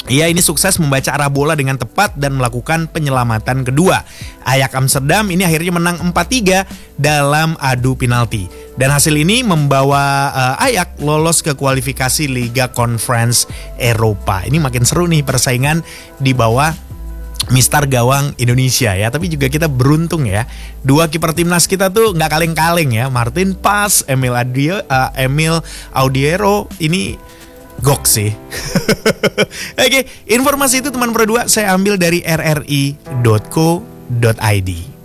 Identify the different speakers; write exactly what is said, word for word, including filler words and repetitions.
Speaker 1: Ia ini sukses membaca arah bola dengan tepat dan melakukan penyelamatan kedua. Ajax Amsterdam ini akhirnya menang empat tiga dalam adu penalti. Dan hasil ini membawa uh, Ajax lolos ke kualifikasi Liga Conference Eropa. Ini makin seru nih persaingan di bawah Mister Gawang Indonesia ya. Tapi juga kita beruntung ya. Dua kiper timnas kita tuh nggak kaleng-kaleng ya. Martin Pas, Emil Adio, uh, Emil Audiero ini gok sih. Oke, informasi itu teman berdua saya ambil dari r r i dot co dot i d.